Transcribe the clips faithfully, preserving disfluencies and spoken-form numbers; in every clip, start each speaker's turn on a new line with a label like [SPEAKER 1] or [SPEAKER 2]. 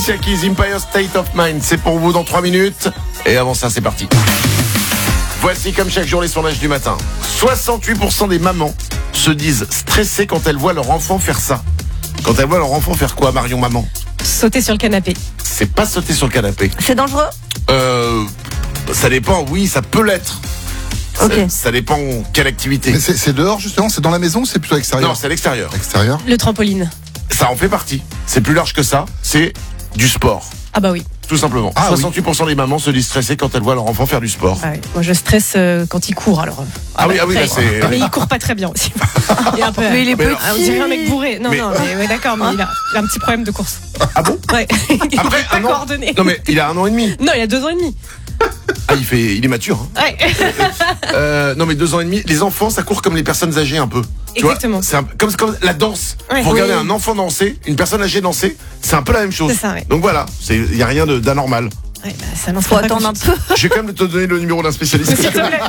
[SPEAKER 1] Alicia Keys, Empire State of Mind. C'est pour vous dans trois minutes. Et avant ça, c'est parti. Voici comme chaque jour les sondages du matin. soixante-huit pour cent des mamans se disent stressées quand elles voient leur enfant faire ça. Quand elles voient leur enfant faire quoi, Marion maman?
[SPEAKER 2] Sauter sur le canapé.
[SPEAKER 1] C'est pas sauter sur le canapé.
[SPEAKER 3] C'est dangereux?
[SPEAKER 1] Euh, ça dépend, oui, ça peut l'être.
[SPEAKER 3] Ok.
[SPEAKER 1] Ça, ça dépend quelle activité.
[SPEAKER 4] Mais c'est, c'est dehors justement, c'est dans la maison ou c'est plutôt à l'extérieur?
[SPEAKER 1] Non, c'est à l'extérieur.
[SPEAKER 4] Extérieur.
[SPEAKER 2] Le trampoline.
[SPEAKER 1] Ça en fait partie. C'est plus large que ça. C'est du sport.
[SPEAKER 2] Ah bah oui.
[SPEAKER 1] Tout simplement.
[SPEAKER 4] Ah,
[SPEAKER 1] soixante-huit pour cent des mamans se disent stressées quand elles voient leur enfant faire du sport.
[SPEAKER 2] Ah oui. Moi je stresse euh, quand il court alors.
[SPEAKER 1] Ah oui, ah oui, là, c'est-
[SPEAKER 2] Mais il court pas très bien aussi. Il est un peu.
[SPEAKER 3] Mais il est
[SPEAKER 1] Mais non.
[SPEAKER 2] Ah, on dirait un mec bourré. Non,
[SPEAKER 1] Mais-
[SPEAKER 2] non, mais ouais, d'accord, mais il a, il a un petit problème de course.
[SPEAKER 1] Ah bon?
[SPEAKER 2] Ouais. Il
[SPEAKER 1] Après,
[SPEAKER 2] est pas
[SPEAKER 1] un an.
[SPEAKER 2] coordonné.
[SPEAKER 1] Non mais il a un an et demi.
[SPEAKER 2] Non, il a deux ans et demi.
[SPEAKER 1] Ah, il fait, il est mature. Hein.
[SPEAKER 2] Ouais.
[SPEAKER 1] Euh, non mais deux ans et demi. Les enfants, ça court comme les personnes âgées un peu. Tu vois,
[SPEAKER 2] Exactement.
[SPEAKER 1] c'est un- comme, comme la danse.
[SPEAKER 2] Ouais.
[SPEAKER 1] Vous regardez
[SPEAKER 2] Oui.
[SPEAKER 1] un enfant danser, une personne âgée danser, c'est un peu la même chose.
[SPEAKER 2] C'est ça, ouais.
[SPEAKER 1] Donc voilà, il y a rien de- d'anormal.
[SPEAKER 2] Ouais, bah, ça n'en
[SPEAKER 3] Faut
[SPEAKER 2] fera pas
[SPEAKER 3] attendre un
[SPEAKER 2] grand-chose.
[SPEAKER 3] peu.
[SPEAKER 1] Je vais quand même te donner le numéro d'un spécialiste.
[SPEAKER 2] S'il te plaît.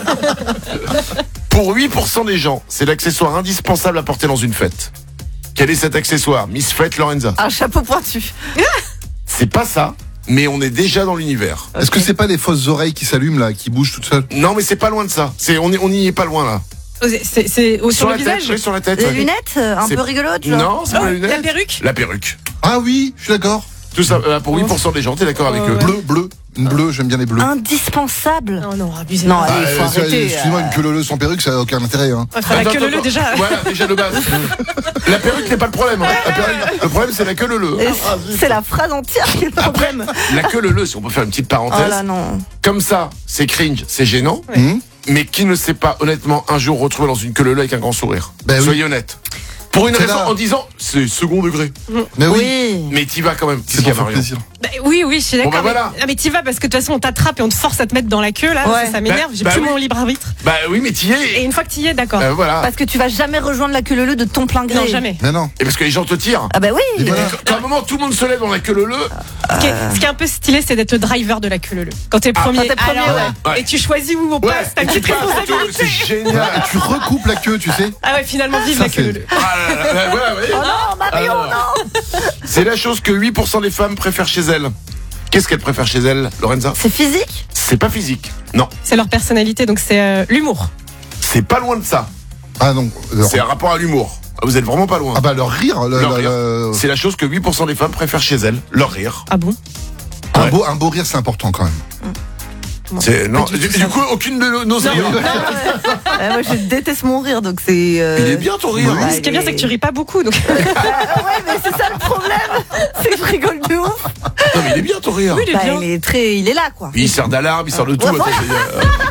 [SPEAKER 1] Pour huit pour cent des gens, c'est l'accessoire indispensable à porter dans une fête. Quel est cet accessoire, Miss Fête Lorenza?
[SPEAKER 3] Un chapeau pointu.
[SPEAKER 1] C'est pas ça, mais on est déjà dans l'univers.
[SPEAKER 4] Est-ce que c'est pas les fausses oreilles qui s'allument là, qui bougent toutes seules?
[SPEAKER 1] Non, mais c'est pas loin de ça. C'est, on est, on y est pas loin là.
[SPEAKER 2] C'est, c'est, c'est au, sur,
[SPEAKER 1] la
[SPEAKER 2] le
[SPEAKER 1] tête,
[SPEAKER 2] visage.
[SPEAKER 1] oui, sur la tête.
[SPEAKER 3] Des
[SPEAKER 1] ouais.
[SPEAKER 3] lunettes, euh, un
[SPEAKER 1] C'est-
[SPEAKER 3] peu rigolotes, genre.
[SPEAKER 1] Non, c'est
[SPEAKER 2] Oh,
[SPEAKER 1] pas la lunette.
[SPEAKER 2] la perruque.
[SPEAKER 1] La perruque.
[SPEAKER 4] Ah oui, je suis d'accord.
[SPEAKER 1] Tout ça, euh, pour huit pour cent des gens, t'es d'accord avec
[SPEAKER 2] Oh,
[SPEAKER 1] eux?
[SPEAKER 2] ouais.
[SPEAKER 4] Bleu, bleu, une bleue, j'aime bien les bleus.
[SPEAKER 3] Indispensable.
[SPEAKER 2] Non, non, abusez.
[SPEAKER 3] Non,
[SPEAKER 2] pas.
[SPEAKER 3] allez,
[SPEAKER 4] Ah,
[SPEAKER 3] faut
[SPEAKER 4] euh,
[SPEAKER 3] arrêter.
[SPEAKER 4] Excuse-moi, une queue leu sans perruque, ça n'a aucun intérêt. Hein.
[SPEAKER 2] Enfin, la
[SPEAKER 1] Attends,
[SPEAKER 2] queue
[SPEAKER 1] attends,
[SPEAKER 2] leu déjà.
[SPEAKER 1] Voilà, déjà de base. La perruque n'est pas le problème. Hein. La perruque- le problème, c'est la queue leu.
[SPEAKER 3] Et c'est la phrase entière qui est le problème.
[SPEAKER 1] La queue leu, si on peut faire une petite
[SPEAKER 3] Oh
[SPEAKER 1] parenthèse.
[SPEAKER 3] là non.
[SPEAKER 1] Comme ça, c'est cringe, c'est gênant.
[SPEAKER 4] Hum
[SPEAKER 1] Mais qui ne s'est pas honnêtement un jour retrouvé dans une queue leu avec un grand sourire?
[SPEAKER 4] Ben oui.
[SPEAKER 1] Soyez honnête. Pour une
[SPEAKER 4] C'est
[SPEAKER 1] raison,
[SPEAKER 4] là.
[SPEAKER 1] en disant, c'est second degré.
[SPEAKER 4] Mais oui,
[SPEAKER 3] Oui.
[SPEAKER 1] Mais t'y vas quand même.
[SPEAKER 4] c'est pour faire plaisir.
[SPEAKER 2] Bah, oui, oui, je suis d'accord.
[SPEAKER 1] Bon, bah, voilà.
[SPEAKER 2] mais, ah, mais t'y vas parce que de toute façon, on t'attrape et on te force à te mettre dans la queue, là.
[SPEAKER 3] Ouais.
[SPEAKER 2] Ça, ça m'énerve.
[SPEAKER 1] Bah,
[SPEAKER 2] J'ai
[SPEAKER 1] bah
[SPEAKER 2] plus
[SPEAKER 1] oui.
[SPEAKER 2] mon libre arbitre.
[SPEAKER 1] Bah oui, mais t'y es.
[SPEAKER 2] Et une fois que t'y es, d'accord.
[SPEAKER 1] Euh, voilà.
[SPEAKER 3] Parce que tu vas jamais rejoindre la queue leu de ton plein gré.
[SPEAKER 2] Non, jamais.
[SPEAKER 4] Mais non.
[SPEAKER 1] Et parce que les gens te tirent.
[SPEAKER 3] Ah bah oui.
[SPEAKER 4] Et voilà.
[SPEAKER 1] Quand à un moment, tout le monde se lève dans la queue leu.
[SPEAKER 2] Ce qui, est, ce qui est un peu stylé, c'est d'être le driver de la queue leu. Quand t'es
[SPEAKER 1] Ah,
[SPEAKER 2] premier,
[SPEAKER 3] quand t'es premier,
[SPEAKER 2] alors,
[SPEAKER 1] ouais. Ouais.
[SPEAKER 2] et tu choisis où on
[SPEAKER 1] Ouais,
[SPEAKER 2] passe, t'as
[SPEAKER 1] et
[SPEAKER 2] une
[SPEAKER 1] tu
[SPEAKER 2] petite
[SPEAKER 1] passes et tout,
[SPEAKER 2] responsabilité.
[SPEAKER 1] c'est génial.
[SPEAKER 4] Et tu recoupes la queue, tu sais.
[SPEAKER 2] Ah ouais, finalement, vive
[SPEAKER 4] Ça,
[SPEAKER 2] la queue
[SPEAKER 4] c'est-
[SPEAKER 2] leu.
[SPEAKER 1] Ah là là là, voilà, vous voyez.
[SPEAKER 3] Oh non, Marion,
[SPEAKER 1] Alors,
[SPEAKER 3] non.
[SPEAKER 1] C'est la chose que huit pour cent des femmes préfèrent chez elles. Qu'est-ce qu'elles préfèrent chez elles, Lorenza?
[SPEAKER 3] C'est physique?
[SPEAKER 1] C'est pas physique. Non.
[SPEAKER 2] C'est leur personnalité, donc c'est euh, l'humour.
[SPEAKER 1] C'est pas loin de ça.
[SPEAKER 4] Ah non. alors-
[SPEAKER 1] C'est un rapport à l'humour. Ah, vous êtes vraiment pas loin.
[SPEAKER 4] Ah bah leur rire, le-
[SPEAKER 1] Leur
[SPEAKER 4] le-
[SPEAKER 1] rire.
[SPEAKER 4] le-
[SPEAKER 1] C'est la chose que huit pour cent des femmes préfèrent chez elles. Leur rire.
[SPEAKER 2] Ah bon?
[SPEAKER 4] un,
[SPEAKER 1] Ouais.
[SPEAKER 4] beau, un beau rire, c'est important quand même.
[SPEAKER 2] Bon,
[SPEAKER 1] C'est, non,
[SPEAKER 2] pas du
[SPEAKER 1] du,
[SPEAKER 2] tout
[SPEAKER 1] du
[SPEAKER 2] ça.
[SPEAKER 1] coup, aucune de nos rires.
[SPEAKER 3] Euh, Moi, je déteste mon rire, donc c'est. euh,
[SPEAKER 1] Il est bien ton rire.
[SPEAKER 4] Oui.
[SPEAKER 1] hein.
[SPEAKER 2] Ce qui est bien, c'est que tu ris pas beaucoup, donc.
[SPEAKER 3] Ah ouais, mais c'est ça le problème. C'est que je rigole de ouf.
[SPEAKER 1] Non, mais il est bien ton rire.
[SPEAKER 2] Oui, il est
[SPEAKER 3] Bah,
[SPEAKER 2] bien.
[SPEAKER 3] il est très, il est là, quoi.
[SPEAKER 1] Il sert d'alarme, il sert de tout.
[SPEAKER 3] Ouais,
[SPEAKER 1] Attends, c'est, euh,